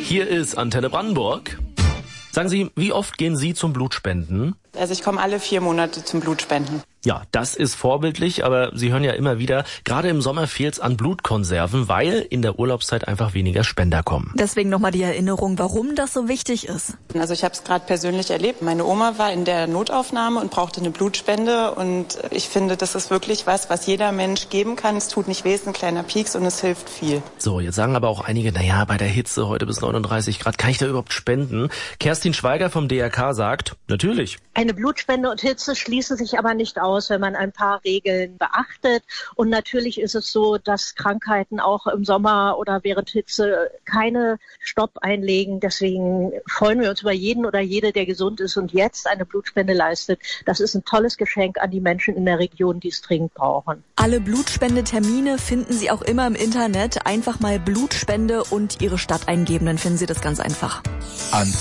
Hier ist Antenne Brandenburg. Sagen Sie, wie oft gehen Sie zum Blutspenden? Also ich komme alle 4 Monate zum Blutspenden. Ja, das ist vorbildlich, aber Sie hören ja immer wieder, gerade im Sommer fehlt's an Blutkonserven, weil in der Urlaubszeit einfach weniger Spender kommen. Deswegen nochmal die Erinnerung, warum das so wichtig ist. Also ich habe es gerade persönlich erlebt. Meine Oma war in der Notaufnahme und brauchte eine Blutspende. Und ich finde, das ist wirklich was jeder Mensch geben kann. Es tut nicht weh, es ist ein kleiner Pieks und es hilft viel. So, jetzt sagen aber auch einige, naja, bei der Hitze heute bis 39 Grad, kann ich da überhaupt spenden? Kerstin Schweiger vom DRK sagt, natürlich. Eine Blutspende und Hitze schließen sich aber nicht aus, wenn man ein paar Regeln beachtet. Und natürlich ist es so, dass Krankheiten auch im Sommer oder während Hitze keine Stopp einlegen. Deswegen freuen wir uns über jeden oder jede, der gesund ist und jetzt eine Blutspende leistet. Das ist ein tolles Geschenk an die Menschen in der Region, die es dringend brauchen. Alle Blutspendetermine finden Sie auch immer im Internet. Einfach mal Blutspende und Ihre Stadt eingeben, dann finden Sie das ganz einfach.